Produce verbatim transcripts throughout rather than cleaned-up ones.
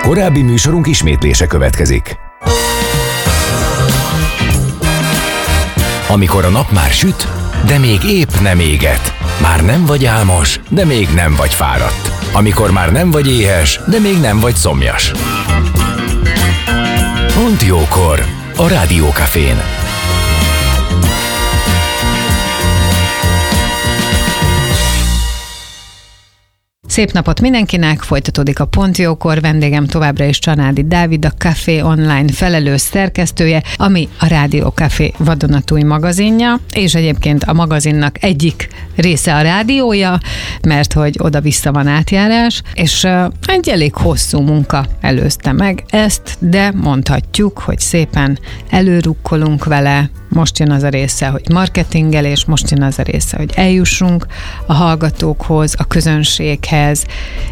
Korábbi műsorunk ismétlése következik. Amikor a nap már süt, de még épp nem éget. Már nem vagy álmos, de még nem vagy fáradt. Amikor már nem vagy éhes, de még nem vagy szomjas. Pont jókor a Rádiókafén. Szép napot mindenkinek, folytatódik a Pont jókor, vendégem továbbra is Csanádi Dávid, a Café Online felelős szerkesztője, ami a Rádiókafé vadonatúj magazinja, és egyébként a magazinnak egyik része a rádiója, mert hogy oda-vissza van átjárás, és egy elég hosszú munka előzte meg ezt, de mondhatjuk, hogy szépen előrukkolunk vele. Most jön az a része, hogy marketingelés, most jön az a része, hogy eljussunk a hallgatókhoz, a közönséghez,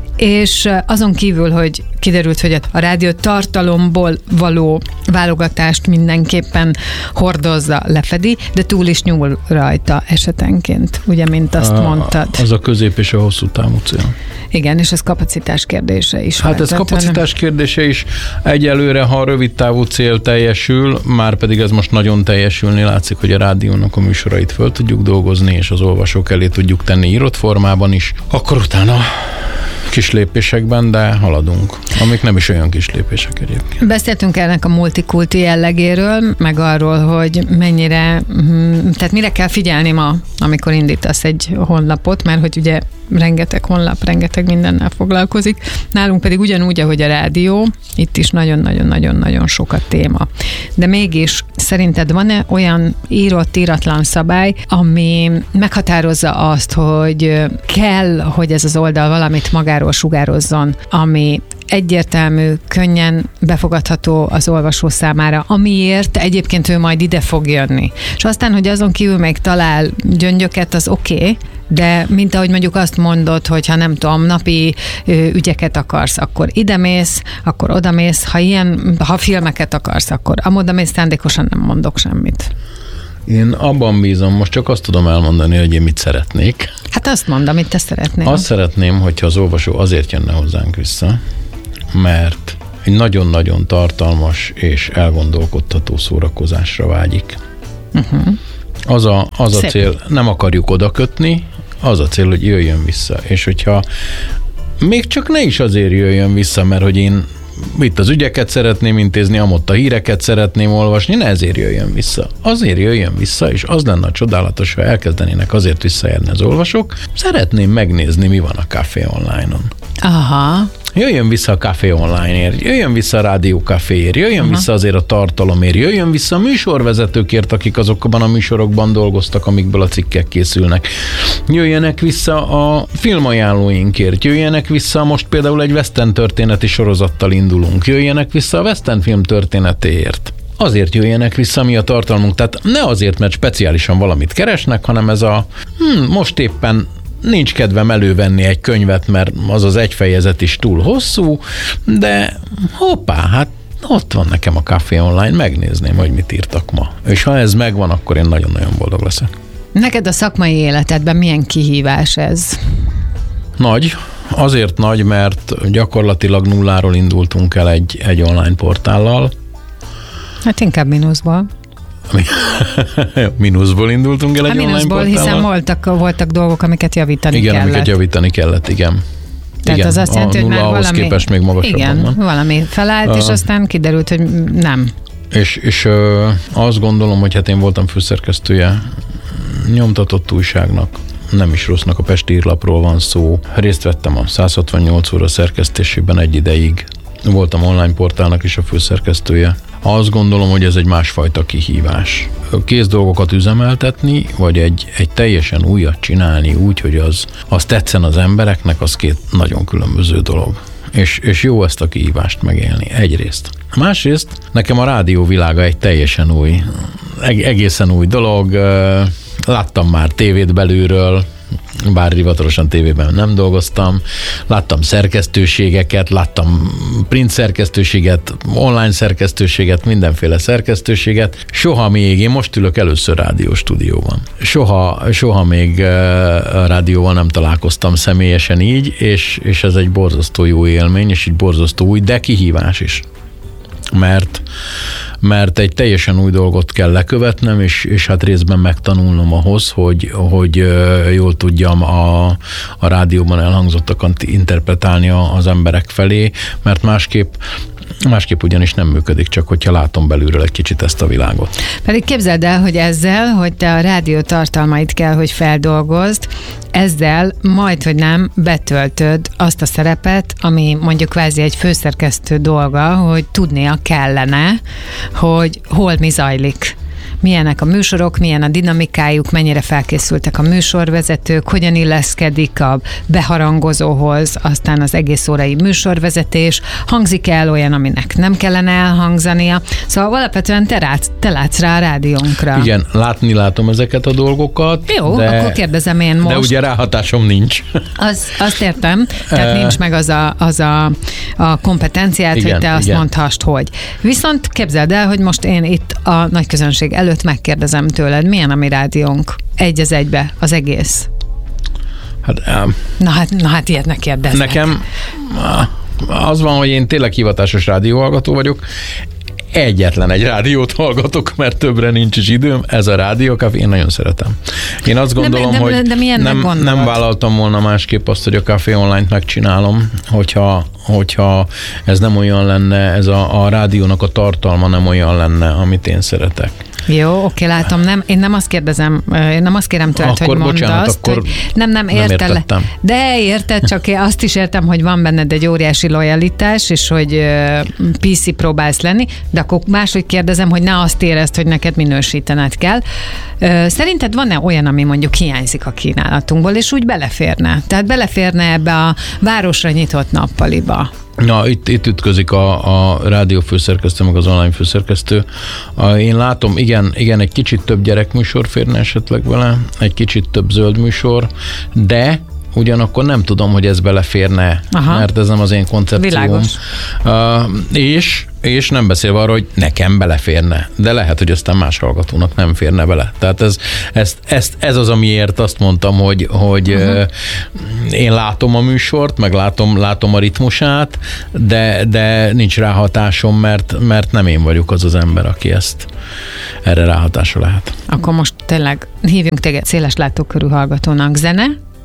és azon kívül, hogy kiderült, hogy a rádió tartalomból való válogatást mindenképpen hordozza, lefedi, de túl is nyúl rajta esetenként, ugye, mint azt a, mondtad. Az a közép és a hosszú távú cél. Igen, és ez kapacitás kérdése is. Hát ez kapacitás kérdése is. Egyelőre, ha a rövid távú cél teljesül, már pedig ez most nagyon teljesülni látszik, hogy a rádiónak a műsorait föl tudjuk dolgozni, és az olvasók elé tudjuk tenni írott formában is, akkor utána kis lépésekben, de haladunk, amik nem is olyan kis lépések egyébként. Beszéltünk ennek a multikulti jellegéről, meg arról, hogy mennyire, tehát mire kell figyelni ma, amikor indítasz egy honlapot, mert hogy ugye rengeteg honlap, rengeteg mindennel foglalkozik. Nálunk pedig ugyanúgy, ahogy a rádió, itt is nagyon-nagyon-nagyon-nagyon sok a téma. De mégis szerinted van-e olyan írott, íratlan szabály, ami meghatározza azt, hogy kell, hogy ez az oldal valamit magáról sugározzon, ami egyértelmű, könnyen befogadható az olvasó számára, amiért egyébként ő majd ide fog jönni. És aztán, hogy azon kívül még talál gyöngyöket, az oké, okay, de mint ahogy mondjuk azt mondod, hogy ha nem tudom, napi ügyeket akarsz, akkor idemész, akkor odamész, ha ilyen, ha filmeket akarsz, akkor amodamész, szándékosan nem mondok semmit. Én abban bízom, most csak azt tudom elmondani, hogy én mit szeretnék. Hát azt mondd, amit te szeretnél. Azt szeretném, hogyha az olvasó azért jönne hozzánk vissza, mert egy nagyon-nagyon tartalmas és elgondolkodtató szórakozásra vágyik. Uh-huh. Az a, az a cél, nem akarjuk odakötni, az a cél, hogy jöjjön vissza. És hogyha még csak ne is azért jöjjön vissza, mert hogy én itt az ügyeket szeretném intézni, amott a híreket szeretném olvasni, ne ezért jöjjön vissza. Azért jöjjön vissza, és az lenne a csodálatos, ha elkezdenének azért visszajárni az olvasók. Szeretném megnézni, mi van a Café Online-on. Aha. Jöjjön vissza a Café Online-ért, jöjjön vissza a Rádiókaféért, jöjjön Aha. vissza azért a tartalomért, jöjjön vissza a műsorvezetőkért, akik azokban a műsorokban dolgoztak, amikből a cikkek készülnek. Jöjjenek vissza a filmajánlóinkért, jöjjenek vissza, most például egy western történeti sorozattal indulunk, jöjjenek vissza a western film történetéért. Azért jöjjenek vissza, mi a tartalmunk. Tehát ne azért, mert speciálisan valamit keresnek, hanem ez a hm, most éppen nincs kedvem elővenni egy könyvet, mert az az egy fejezet is túl hosszú, de hoppá, hát ott van nekem a Café Online, megnézném, hogy mit írtak ma. És ha ez megvan, akkor én nagyon-nagyon boldog leszek. Neked a szakmai életedben milyen kihívás ez? Nagy. Azért nagy, mert gyakorlatilag nulláról indultunk el egy, egy online portállal. Hát inkább mínuszból. Mínuszból indultunk el egy hát online mínuszból, portállal. Hiszen voltak, voltak dolgok, amiket javítani igen, kellett. Igen, amiket javítani kellett, igen. Tehát igen, az azt jelenti, hogy már valami, képest még magasabban igen, van. valami felállt, uh, és aztán kiderült, hogy nem. És, és uh, azt gondolom, hogy hát én voltam főszerkesztője nyomtatott újságnak, nem is rossznak, a Pesti Írlapról van szó. Részt vettem a száz hatvannyolc óra szerkesztésében egy ideig. Voltam online portálnak is a főszerkesztője. Azt gondolom, hogy ez egy másfajta kihívás. Kész dolgokat üzemeltetni, vagy egy, egy teljesen újat csinálni úgy, hogy az, az tetszen az embereknek, az két nagyon különböző dolog. És, és jó ezt a kihívást megélni, egyrészt. Másrészt nekem a rádió világa egy teljesen új, egészen új dolog. Láttam már tévét belülről, bár hivatalosan tévében nem dolgoztam. Láttam szerkesztőségeket, láttam print szerkesztőséget, online szerkesztőséget, mindenféle szerkesztőséget. Soha még, én most ülök először rádióstúdióban. Soha, soha még a rádióval nem találkoztam személyesen így, és, és ez egy borzasztó jó élmény, és egy borzasztó új, de kihívás is. Mert mert egy teljesen új dolgot kell lekövetnem, és, és hát részben megtanulnom ahhoz, hogy, hogy jól tudjam a, a rádióban elhangzottakat interpretálni az emberek felé, mert másképp Másképp ugyanis nem működik, csak hogyha látom belülről egy kicsit ezt a világot. Pedig képzeld el, hogy ezzel, hogy te a rádió tartalmait kell, hogy feldolgozd, ezzel majd, hogy nem betöltöd azt a szerepet, ami mondjuk kvázi egy főszerkesztő dolga, hogy tudnia kellene, hogy hol mi zajlik. Milyenek a műsorok, milyen a dinamikájuk, mennyire felkészültek a műsorvezetők, hogyan illeszkedik a beharangozóhoz, aztán az egész órai műsorvezetés, hangzik el olyan, aminek nem kellene elhangzania. Szóval alapvetően te, rátsz, te látsz rá a rádiónkra. Igen, látni látom ezeket a dolgokat. Jó, de, akkor kérdezem én most. De ugye ráhatásom nincs. Az, azt értem, tehát nincs meg az a, az a, a kompetenciát, igen, hogy te azt igen. mondhast, hogy. Viszont képzeld el, hogy most én itt a nagy közönség előtt megkérdezem tőled, milyen a mi rádiónk? Egy az egybe, az egész. Hát, um, na, hát, na hát ilyet ne kérdeznek. Nekem az van, hogy én tényleg hivatásos rádióhallgató vagyok. Egyetlen egy rádiót hallgatok, mert többre nincs is időm, ez a rádiókafé, én nagyon szeretem. Én azt gondolom, de, de, hogy de nem, nem vállaltam volna másképp azt, hogy a Café Online-t megcsinálom, hogyha, hogyha ez nem olyan lenne, ez a, a rádiónak a tartalma nem olyan lenne, amit én szeretek. Jó, oké, látom, nem, én nem azt kérdezem, én nem azt kérem tőled, akkor, hogy mondd bocsánat, azt, akkor hogy nem, nem, értel, nem értettem. De érted, csak én azt is értem, hogy van benned egy óriási lojalitás, és hogy pé cé próbálsz lenni, de akkor máshogy kérdezem, hogy ne azt érezd, hogy neked minősítened kell. Szerinted van-e olyan, ami mondjuk hiányzik a kínálatunkból, és úgy beleférne? Tehát beleférne ebbe a városra nyitott nappaliba? Na, itt, itt ütközik a, a rádió főszerkesztő, meg az online főszerkesztő. Én látom, igen, igen, egy kicsit több gyerekműsor férne esetleg vele, egy kicsit több zöld műsor, de ugyanakkor nem tudom, hogy ez beleférne, aha, mert ez nem az én koncepcióm. Világos. Uh, és, és nem beszélve arról, hogy nekem beleférne, de lehet, hogy aztán más hallgatónak nem férne bele. Tehát ez, ez, ez, ez az, amiért azt mondtam, hogy, hogy uh-huh. én látom a műsort, meg látom, látom a ritmusát, de, de nincs ráhatásom, mert, mert nem én vagyok az az ember, aki ezt erre ráhatása lehet. Akkor most tényleg hívjunk téged széles látókörű hallgatónak. Zene?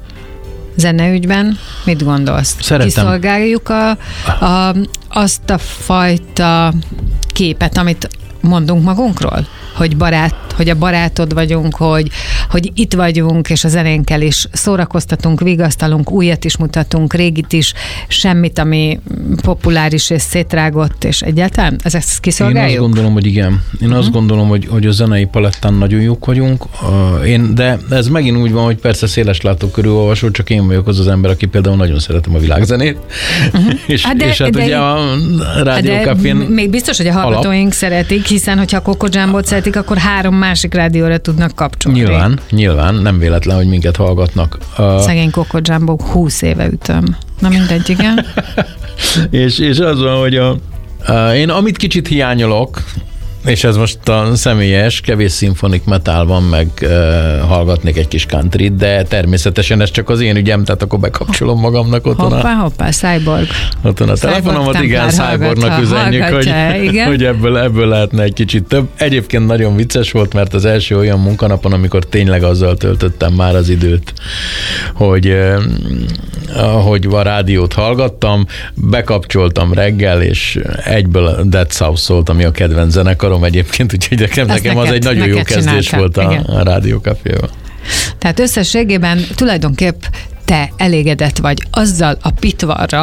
Zeneügyben mit gondolsz? Szeretem. Kiszolgáljuk a, a, azt a fajta képet, amit mondunk magunkról? Hogy barát, hogy a barátod vagyunk, hogy, hogy itt vagyunk, és a zenénkkel is szórakoztatunk, vigasztalunk, újat is mutatunk, régit is, semmit, ami populáris és szétrágott, és egyáltalán ezt kiszolgáljuk? Én azt gondolom, hogy igen. Én uh-huh. azt gondolom, hogy, hogy a zenei palettán nagyon jók vagyunk, én, de ez megint úgy van, hogy persze széles látókörű olvasó, csak én vagyok az az ember, aki például nagyon szeretem a világzenét, uh-huh. és hát, de, és hát de, ugye a rádiókafén még biztos, hogy a hallgatóink alap. Szeretik, hiszen hogyha a Coco Jumbo-t szeretik, akkor három másik rádióra tudnak kapcsolni. Nyilván, nyilván, nem véletlen, hogy minket hallgatnak. Szegény Coco Jumbo, húsz éve ütöm. Na mindegy, igen. és, és az van, hogy a, a, én amit kicsit hiányolok, és ez most a személyes, kevés szimfonik metal van, meg uh, hallgatnék egy kis countryt, de természetesen ez csak az én ügyem, tehát akkor bekapcsolom magamnak otthon. Hoppá, hoppá, Cyborg. Otthon a telefonomat, igen, Cyborgnak üzenjük, hogy, hogy ebből, ebből lehetne egy kicsit több. Egyébként nagyon vicces volt, mert az első olyan munkanapon, amikor tényleg azzal töltöttem már az időt, hogy uh, ahogy a rádiót hallgattam, bekapcsoltam reggel, és egyből a Dead South szólt, ami a kedvenc zenekar egyébként, úgyhogy nekem, nekem neked, az egy nagyon jó kezdés volt a, a rádiókaféval. Tehát összességében tulajdonképp te elégedett vagy azzal a pitvarral,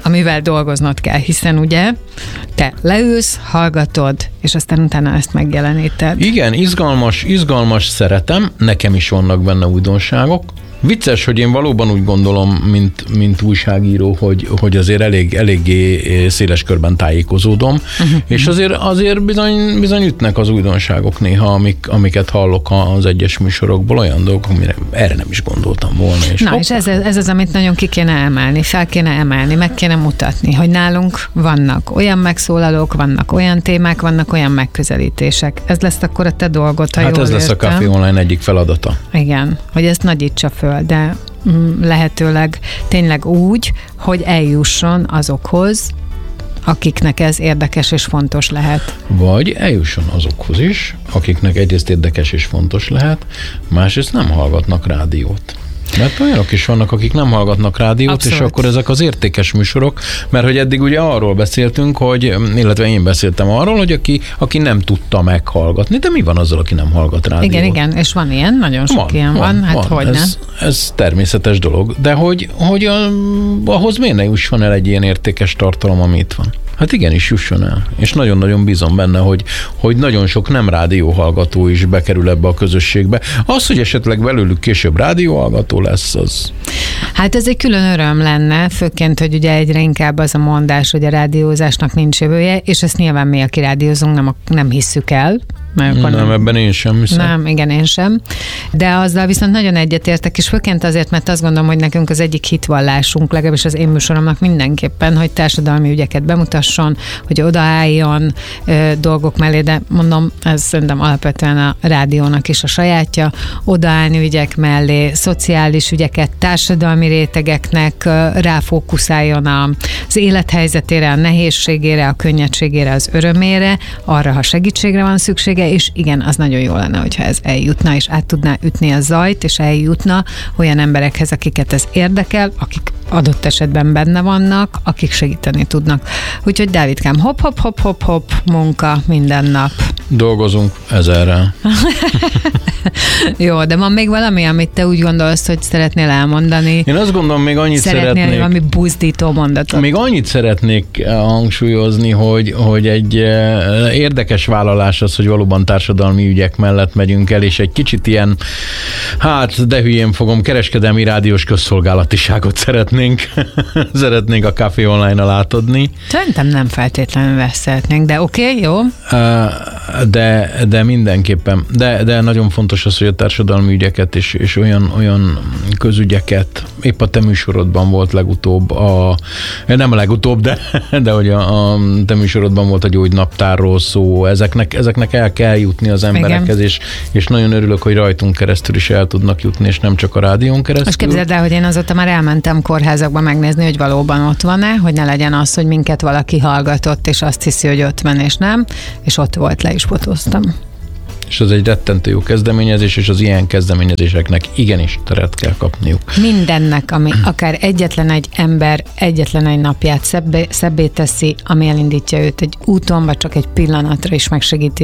amivel dolgoznod kell, hiszen ugye te leülsz, hallgatod, és aztán utána ezt megjeleníted. Igen, izgalmas, izgalmas, szeretem, nekem is vannak benne újdonságok. Vicces, hogy én valóban úgy gondolom, mint, mint újságíró, hogy, hogy azért elég, eléggé széles körben tájékozódom, uh-huh. és azért, azért bizony, bizony ütnek az újdonságok néha, amik, amiket hallok az egyes műsorokból, olyan dolgok, amire erre nem is gondoltam volna. És Na, és ez, ez az, amit nagyon ki kéne emelni, fel kéne emelni, meg kéne mutatni, hogy nálunk vannak olyan megszólalók, vannak olyan témák, vannak olyan megközelítések. Ez lesz akkor a te dolgod, ha Hát jól ez lesz értem. a Café Online egyik feladata. Igen, hogy ezt nagyítsa föl, de mm, lehetőleg tényleg úgy, hogy eljusson azokhoz, akiknek ez érdekes és fontos lehet. Vagy eljusson azokhoz is, akiknek egyrészt érdekes és fontos lehet, másrészt nem hallgatnak rádiót. Mert olyanok is vannak, akik nem hallgatnak rádiót, Abszolút. És akkor ezek az értékes műsorok, mert hogy eddig ugye arról beszéltünk, hogy, illetve én beszéltem arról, hogy aki, aki nem tudta meghallgatni, de mi van azzal, aki nem hallgat rádiót? Igen, igen, és van ilyen, nagyon sok van, ilyen van, van hát van. hogyne. Ez, ez természetes dolog, de hogy, hogy a, ahhoz miért ne jusson el egy ilyen értékes tartalom, ami itt van? Hát igenis jusson el. És nagyon-nagyon bízom benne, hogy, hogy nagyon sok nem rádióhallgató is bekerül ebbe a közösségbe. Az, hogy esetleg belőlük később rádióhallgató lesz, az... Hát ez egy külön öröm lenne, főként, hogy ugye egyre inkább az a mondás, hogy a rádiózásnak nincs jövője, és ezt nyilván mi, aki rádiózunk, nem, nem hisszük el. Nem, nem, ebben én sem hiszem. Nem, igen, én sem. De azzal viszont nagyon egyetértek, és főként azért, mert azt gondolom, hogy nekünk az egyik hitvallásunk, legalábbis az én műsoromnak mindenképpen, hogy társadalmi ügyeket bemutasson, hogy odaálljon ö, dolgok mellé, de mondom, ez szerintem alapvetően a rádiónak is a sajátja, odaállni ügyek mellé, szociális ügyeket, társadalmi rétegeknek ö, ráfókuszáljon az élethelyzetére, a nehézségére, a könnyedségére, az örömére, arra, ha segítségre van szüksége, és igen, az nagyon jó lenne, hogyha ez eljutna, és át tudná ütni a zajt, és eljutna olyan emberekhez, akiket ez érdekel, akik adott esetben benne vannak, akik segíteni tudnak. Úgyhogy Dávidkám, hopp, hopp, hopp, hopp, hopp, munka minden nap. Dolgozunk ezerrel. Jó, de van még valami, amit te úgy gondolsz, hogy szeretnél elmondani? Én azt gondolom, még annyit Szeretnél szeretnék... valami buzdító mondatot? Még annyit szeretnék hangsúlyozni, hogy, hogy egy érdekes vállalás az, hogy valóban társadalmi ügyek mellett megyünk el, és egy kicsit ilyen, hát de hülyén fogom, kereskedelmi rádiós közszolgálatiságot szeretnénk, szeretnénk a Café Online-nal átadni. Szerintem nem feltétlenül ezt szeretnénk, de oké, okay, jó. De, de mindenképpen. De, de nagyon fontos az, hogy a társadalmi ügyeket és, és olyan, olyan közügyeket, épp a te műsorodban volt legutóbb, a, nem a legutóbb, de, de hogy a, a te műsorodban volt a gyógynaptárról szó, ezeknek, ezeknek el kell jutni az emberekhez, és, és nagyon örülök, hogy rajtunk keresztül is el tudnak jutni, és nem csak a rádión keresztül. Most képzeld el, hogy én azóta már elmentem kórházakba megnézni, hogy valóban ott van-e, hogy ne legyen az, hogy minket valaki hallgatott, és azt hiszi, hogy ott van, és nem, és ott volt, le is fotóztam. És ez egy rettentő jó kezdeményezés, és az ilyen kezdeményezéseknek igenis teret kell kapniuk. Mindennek, ami akár egyetlen egy ember, egyetlen egy napját szebbé, szebbé teszi, ami elindítja őt egy úton, vagy csak egy pillanatra is megsegíti